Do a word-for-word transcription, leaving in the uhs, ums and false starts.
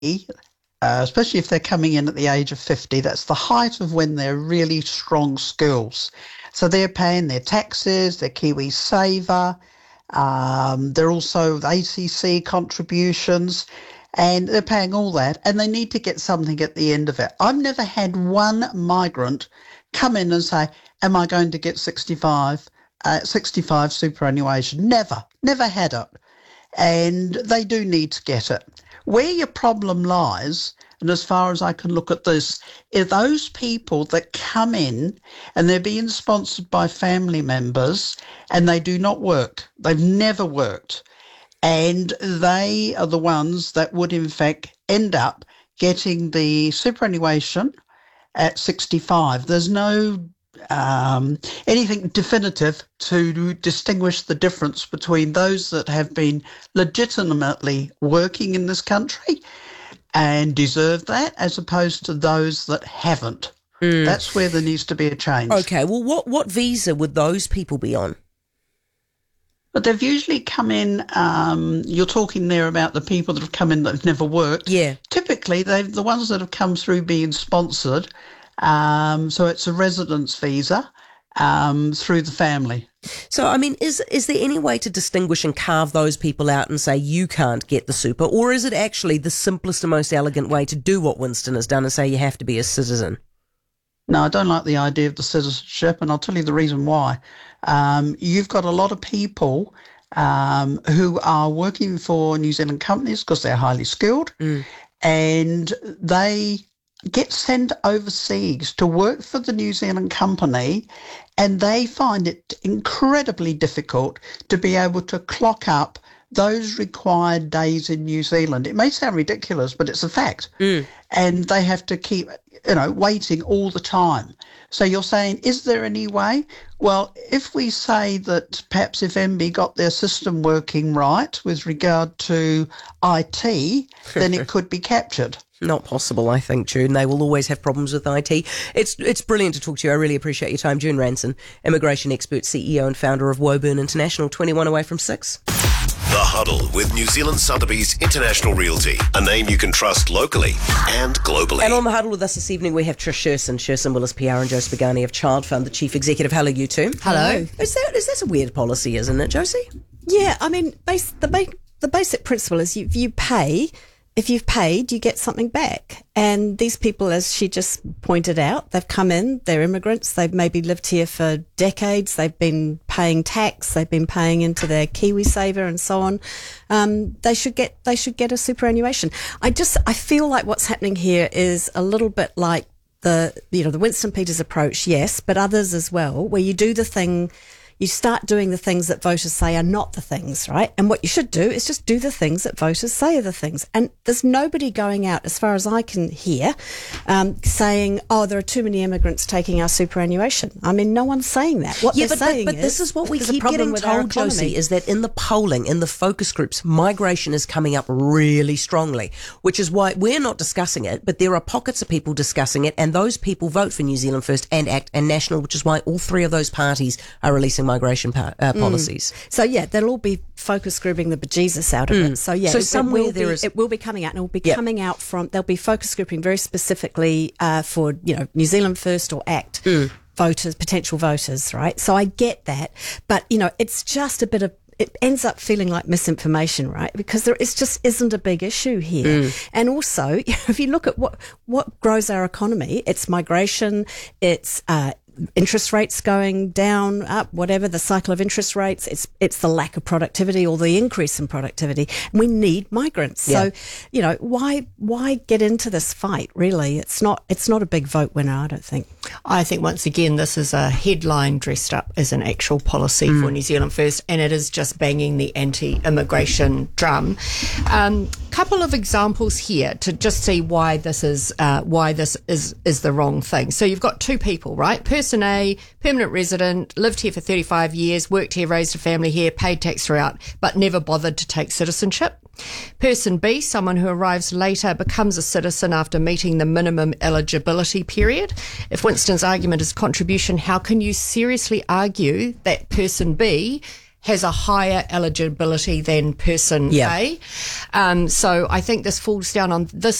uh, especially if they're coming in at the age of fifty, that's the height of when they're really strong skills. So they're paying their taxes, their Kiwi Saver, um, they're also A C C contributions, and they're paying all that, and they need to get something at the end of it. I've never had one migrant come in and say, am I going to get sixty-five, uh, sixty-five superannuation? Never, never had it. And they do need to get it. Where your problem lies, and as far as I can look at this, are those people that come in and they're being sponsored by family members and they do not work. They've never worked. And they are the ones that would, in fact, end up getting the superannuation at sixty-five. There's no um, anything definitive to distinguish the difference between those that have been legitimately working in this country and deserve that, as opposed to those that haven't. Mm. That's where there needs to be a change. Okay, well, what, what visa would those people be on? But they've usually come in, um, you're talking there about the people that have come in that have never worked. Yeah. Typically, they've the ones that have come through being sponsored, um, so it's a residence visa um, through the family. So, I mean, is is there any way to distinguish and carve those people out and say you can't get the super, or is it actually the simplest and most elegant way to do what Winston has done and say you have to be a citizen? No, I don't like the idea of the citizenship, and I'll tell you the reason why. Um, you've got a lot of people um, who are working for New Zealand companies because they're highly skilled, mm. and they get sent overseas to work for the New Zealand company, and they find it incredibly difficult to be able to clock up those required days in New Zealand. It may sound ridiculous, but it's a fact. Mm. And they have to keep, you know, waiting all the time. So you're saying, is there any way? Well, if we say that perhaps if M B got their system working right with regard to I T, then it could be captured. Not possible, I think, June. They will always have problems with I T. It's it's brilliant to talk to you. I really appreciate your time. June Ranson, immigration expert, C E O and founder of Woburn International, twenty-one away from six. The Huddle with New Zealand Sotheby's International Realty, a name you can trust locally and globally. And on The Huddle with us this evening, we have Trish Sherson, Sherson Willis P R, and Joe Spagani of Child Fund, the Chief Executive. Hello, you two. Hello. Is that, is that a weird policy, isn't it, Josie? Yeah, I mean, base, the, ba- the basic principle is you, you pay... If you've paid, you get something back. And these people, as she just pointed out, they've come in, they're immigrants, they've maybe lived here for decades, they've been paying tax, they've been paying into their Kiwi Saver and so on. Um, they should get, they should get a superannuation. I just, I feel like what's happening here is a little bit like the, you know, the Winston Peters approach, yes, but others as well, where you do the thing, you start doing the things that voters say are not the things, right? And what you should do is just do the things that voters say are the things. And there's nobody going out, as far as I can hear, um, saying, oh, there are too many immigrants taking our superannuation. I mean, no one's saying that. What yeah, they're but, saying but, but is, this is what we keep getting told, Josie, is that in the polling, in the focus groups, migration is coming up really strongly, which is why we're not discussing it, but there are pockets of people discussing it, and those people vote for New Zealand First and ACT and National, which is why all three of those parties are releasing migration pa- uh, policies. Mm. So, yeah, they'll all be focus grouping the bejesus out of mm. it. So, yeah, so it, somewhere it, will there be, is... it will be coming out, and it will be yep. coming out from, they'll be focus grouping very specifically uh, for, you know, New Zealand First or ACT mm. voters, potential voters, right? So I get that. But, you know, it's just a bit of, it ends up feeling like misinformation, right? Because there is just isn't a big issue here. Mm. And also, if you look at what, what grows our economy, it's migration, it's, uh, interest rates going down, up, whatever, the cycle of interest rates, it's it's the lack of productivity or the increase in productivity. We need migrants. Yeah. So, you know, why why get into this fight, really? It's not it's not a big vote winner, I don't think. I think, once again, this is a headline dressed up as an actual policy mm. for New Zealand First, and it is just banging the anti-immigration drum. Um, couple of examples here to just see why this is uh, why this is is the wrong thing. So you've got two people, right? Person A, permanent resident, lived here for thirty-five years, worked here, raised a family here, paid tax throughout, but never bothered to take citizenship. Person B, someone who arrives later, becomes a citizen after meeting the minimum eligibility period. If Winston's argument is contribution, how can you seriously argue that person B has a higher eligibility than person yeah. A. Um, so I think this falls down on this